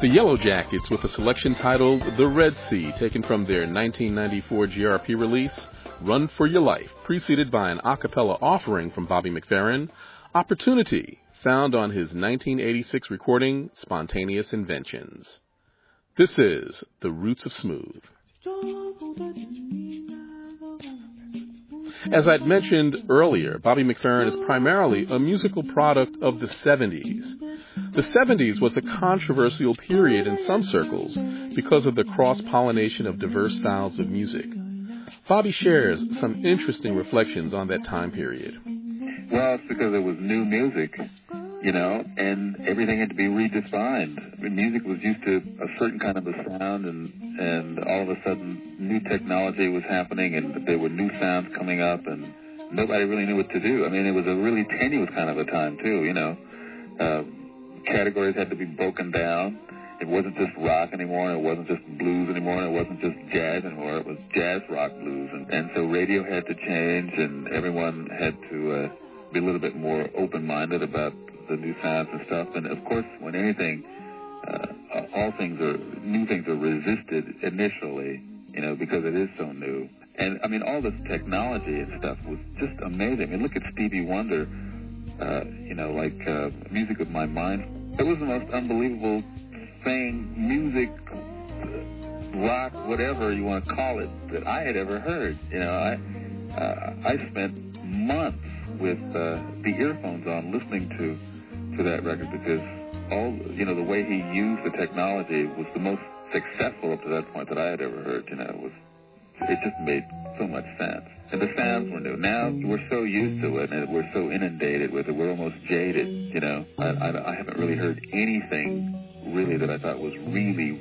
The Yellow Jackets with a selection titled The Red Sea, taken from their 1994 GRP release, Run for Your Life, preceded by an a cappella offering from Bobby McFerrin, Opportunity, found on his 1986 recording, Spontaneous Inventions. This is The Roots of Smooth. As I'd mentioned earlier, Bobby McFerrin is primarily a musical product of the 70s. The 70s was a controversial period in some circles because of the cross-pollination of diverse styles of music. Bobby shares some interesting reflections on that time period. Well, it's because it was new music, and everything had to be redefined. Music was used to a certain kind of a sound, and all of a sudden new technology was happening, and there were new sounds coming up, and nobody really knew what to do. I mean, it was a really tenuous kind of a time, too, Categories had to be broken down. It wasn't just rock anymore, it wasn't just blues anymore, it wasn't just jazz anymore, it was jazz, rock, blues. And so radio had to change, and everyone had to be a little bit more open-minded about the new sounds and stuff. And, of course, when anything, new things are resisted initially, because it is so new. And, I mean, all this technology and stuff was just amazing. I mean, look at Stevie Wonder, Music of My Mind. It was the most unbelievable thing, music, rock, whatever you want to call it, that I had ever heard. I spent months with the earphones on listening to that record because the way he used the technology was the most successful up to that point that I had ever heard. It just made so much sense. And the sounds were new. Now we're so used to it, and we're so inundated with it, we're almost jaded, I haven't really heard anything really that I thought was really,